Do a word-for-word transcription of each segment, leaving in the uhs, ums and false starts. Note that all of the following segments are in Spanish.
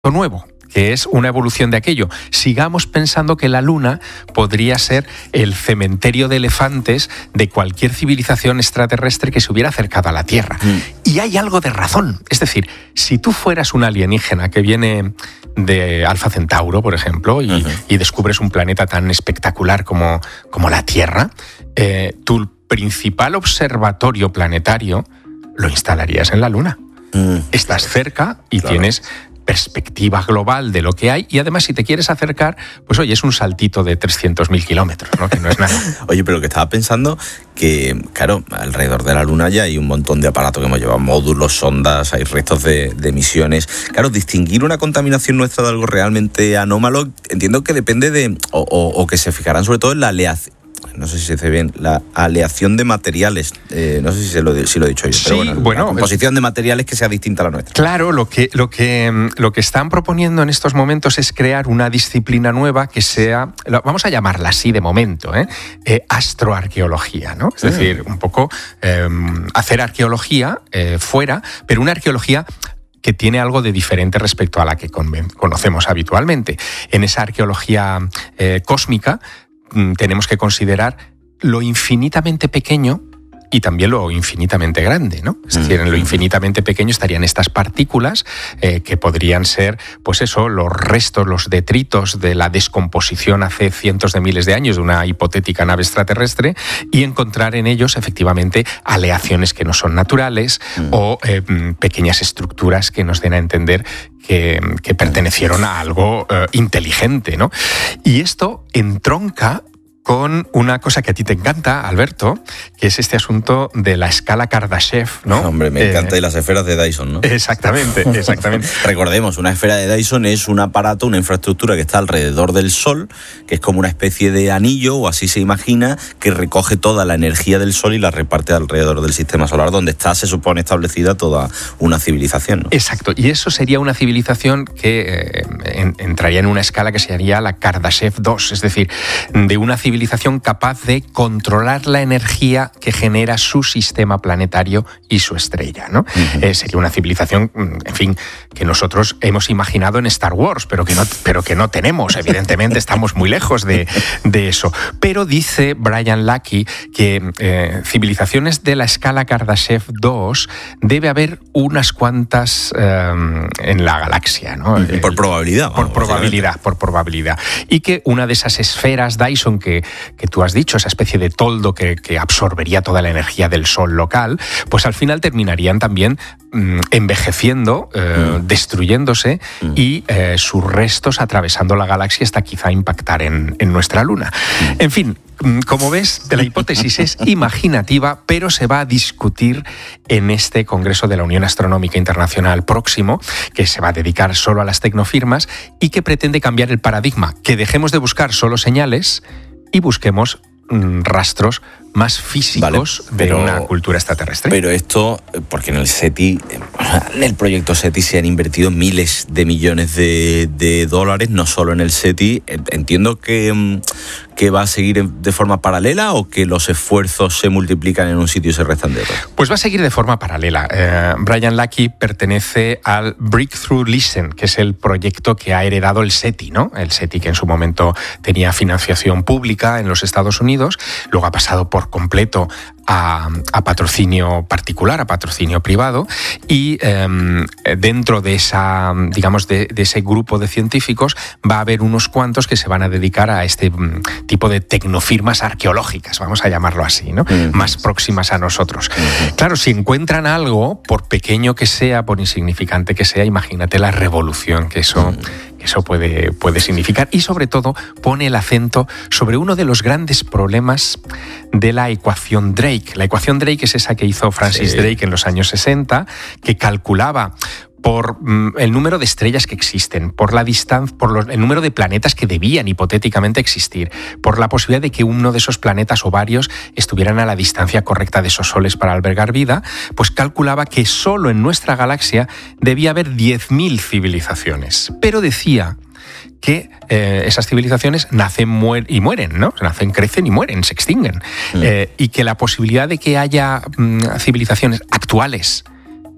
nuevo, que es una evolución de aquello. Sigamos pensando que la Luna podría ser el cementerio de elefantes de cualquier civilización extraterrestre que se hubiera acercado a la Tierra. Mm. Y hay algo de razón. Es decir, si tú fueras un alienígena que viene de Alfa Centauro, por ejemplo, y, uh-huh. y descubres un planeta tan espectacular como, como la Tierra, eh, tu principal observatorio planetario lo instalarías en la Luna. Mm. Estás cerca y claro. tienes perspectiva global de lo que hay, y además si te quieres acercar, pues oye, es un saltito de trescientos mil kilómetros, ¿no? Que no es nada. Oye, pero que estaba pensando que, claro, alrededor de la Luna ya hay un montón de aparatos que hemos llevado, módulos, sondas, hay restos de, de misiones. Claro, distinguir una contaminación nuestra de algo realmente anómalo, entiendo que depende de, o, o, o que se fijarán sobre todo en la aleación, no sé si se dice bien, la aleación de materiales, eh, no sé si, se lo, si lo he dicho yo, sí, pero bueno, bueno, la composición de materiales que sea distinta a la nuestra. Claro, lo que, lo, que, lo que están proponiendo en estos momentos es crear una disciplina nueva que sea, vamos a llamarla así de momento, ¿eh? Eh, astroarqueología, ¿no? Es decir, un poco eh, hacer arqueología eh, fuera, pero una arqueología que tiene algo de diferente respecto a la que conocemos habitualmente. En esa arqueología eh, cósmica tenemos que considerar lo infinitamente pequeño y también lo infinitamente grande, ¿no? Es decir, en lo infinitamente pequeño estarían estas partículas eh, que podrían ser, pues eso, los restos, los detritos de la descomposición hace cientos de miles de años de una hipotética nave extraterrestre, y encontrar en ellos efectivamente aleaciones que no son naturales mm. o eh, pequeñas estructuras que nos den a entender que, que pertenecieron a algo eh, inteligente, ¿no? Y esto entronca con una cosa que a ti te encanta, Alberto, que es este asunto de la escala Kardashev, ¿no? Hombre, me eh, encanta, y las esferas de Dyson, ¿no? Exactamente, exactamente. Recordemos, una esfera de Dyson es un aparato, una infraestructura que está alrededor del Sol, que es como una especie de anillo, o así se imagina, que recoge toda la energía del Sol y la reparte alrededor del sistema solar, donde está, se supone, establecida toda una civilización, ¿no? Exacto, y eso sería una civilización que eh, en, entraría en una escala que sería la Kardashev dos, es decir, de una civilización civilización capaz de controlar la energía que genera su sistema planetario y su estrella, ¿no? Uh-huh. Eh, sería una civilización, en fin, que nosotros hemos imaginado en Star Wars, pero que no, pero que no tenemos, evidentemente estamos muy lejos de, de eso. Pero dice Brian Lackey que eh, civilizaciones de la escala Kardashev dos debe haber unas cuantas eh, en la galaxia, ¿no? Uh-huh. Por probabilidad. Por vamos, probabilidad, por probabilidad. Y que una de esas esferas Dyson que que tú has dicho, esa especie de toldo que, que absorbería toda la energía del Sol local, pues al final terminarían también mmm, envejeciendo, eh, mm. destruyéndose mm. y eh, sus restos atravesando la galaxia hasta quizá impactar en, en nuestra Luna. Mm. En fin, como ves, la hipótesis es imaginativa, pero se va a discutir en este Congreso de la Unión Astronómica Internacional próximo, que se va a dedicar solo a las tecnofirmas y que pretende cambiar el paradigma, que dejemos de buscar solo señales y busquemos mm, rastros más físicos vale, pero, de una cultura extraterrestre. Pero esto, porque en el SETI, en el proyecto SETI se han invertido miles de millones de, de dólares, no solo en el SETI. Entiendo que, que va a seguir de forma paralela, o que los esfuerzos se multiplican en un sitio y se restan de otro. Pues va a seguir de forma paralela. Eh, Brian Lackey pertenece al Breakthrough Listen, que es el proyecto que ha heredado el SETI, ¿no? El SETI, que en su momento tenía financiación pública en los Estados Unidos, luego ha pasado por completo a, a patrocinio particular, a patrocinio privado, y eh, dentro de esa, digamos, de, de ese grupo de científicos va a haber unos cuantos que se van a dedicar a este tipo de tecnofirmas arqueológicas, vamos a llamarlo así, ¿no? Uh-huh. Más próximas a nosotros. Uh-huh. Claro, si encuentran algo, por pequeño que sea, por insignificante que sea, imagínate la revolución que eso... Uh-huh. Eso puede, puede significar, y sobre todo pone el acento sobre uno de los grandes problemas de la ecuación Drake. La ecuación Drake es esa que hizo Francis sí. Drake en los años sesenta, que calculaba por mm, el número de estrellas que existen, por la distancia, por los, el número de planetas que debían hipotéticamente existir, por la posibilidad de que uno de esos planetas o varios estuvieran a la distancia correcta de esos soles para albergar vida, pues calculaba que solo en nuestra galaxia debía haber diez mil civilizaciones. Pero decía que eh, esas civilizaciones nacen muer- y mueren, ¿no? Nacen, crecen y mueren, se extinguen. Mm. Eh, y que la posibilidad de que haya mm, civilizaciones actuales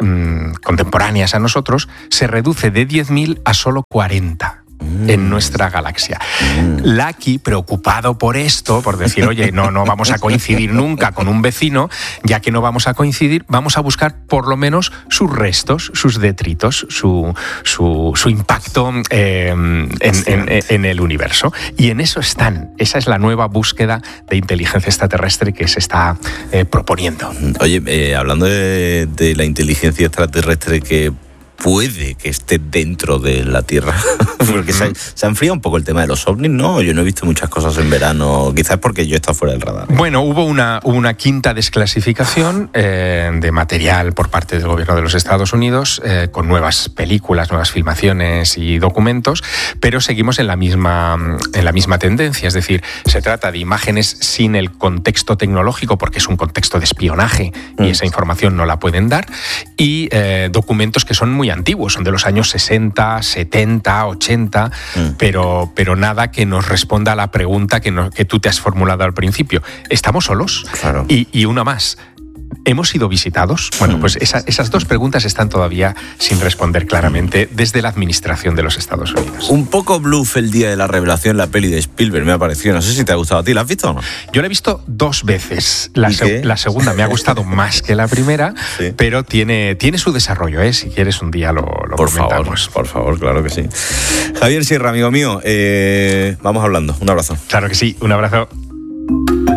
mmm, contemporáneas a nosotros, se reduce de diez mil a solo cuarenta. En nuestra galaxia. Lucky, preocupado por esto, por decir, oye, no, no vamos a coincidir nunca con un vecino, ya que no vamos a coincidir, vamos a buscar por lo menos sus restos, sus detritos, su, su, su impacto eh, en, en, en el universo. Y en eso están. Esa es la nueva búsqueda de inteligencia extraterrestre que se está eh, proponiendo. Oye, eh, hablando de, de la inteligencia extraterrestre que puede que esté dentro de la Tierra, porque se ha, se ha enfriado un poco el tema de los ovnis, ¿no? Yo no he visto muchas cosas en verano, quizás porque yo he estado fuera del radar. Bueno, hubo una, una quinta desclasificación eh, de material por parte del gobierno de los Estados Unidos, eh, con nuevas películas, nuevas filmaciones y documentos, pero seguimos en la misma, en la misma tendencia, es decir, se trata de imágenes sin el contexto tecnológico, porque es un contexto de espionaje y mm. esa información no la pueden dar, y eh, documentos que son muy antiguos, son de los años sesenta, setenta, ochenta, mm. pero, pero nada que nos responda a la pregunta que, no, que tú te has formulado al principio. ¿Estamos solos? Claro. Y, y una más. ¿Hemos sido visitados? Bueno, pues esa, esas dos preguntas están todavía sin responder claramente desde la administración de los Estados Unidos. Un poco bluff el día de la revelación, la peli de Spielberg, me ha parecido. No sé si te ha gustado a ti. ¿La has visto o no? Yo la he visto dos veces. La, se, la segunda me ha gustado más que la primera, sí. pero tiene, tiene su desarrollo, ¿eh? Si quieres un día lo, lo por comentamos. Favor, por favor, claro que sí. Javier Sierra, amigo mío, eh, vamos hablando. Un abrazo. Claro que sí, un abrazo.